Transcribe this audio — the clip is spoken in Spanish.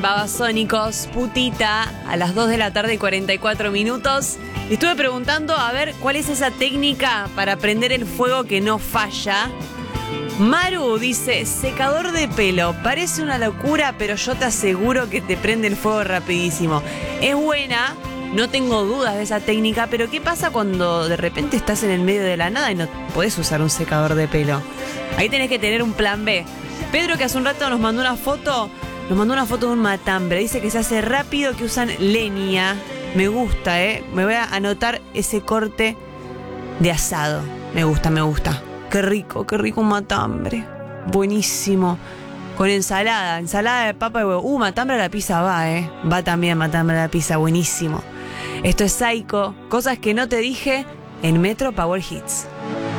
Babasónicos, Putita, a las 2 de la tarde y 44 minutos. Y estuve preguntando a ver cuál es esa técnica para prender el fuego que no falla. Maru dice, secador de pelo, parece una locura, pero yo te aseguro que te prende el fuego rapidísimo. Es buena, no tengo dudas de esa técnica, pero ¿qué pasa cuando de repente estás en el medio de la nada y no podés usar un secador de pelo? Ahí tenés que tener un plan B. Pedro, que hace un rato nos mandó una foto de un matambre. Dice que se hace rápido, que usan leña. Me gusta, me voy a anotar ese corte de asado. Me gusta. Qué rico un matambre. Buenísimo. Con ensalada de papa y huevo. Matambre a la pizza va, Va también matambre a la pizza, buenísimo. Esto es Psycho, cosas que no te dije en Metro Power Hits.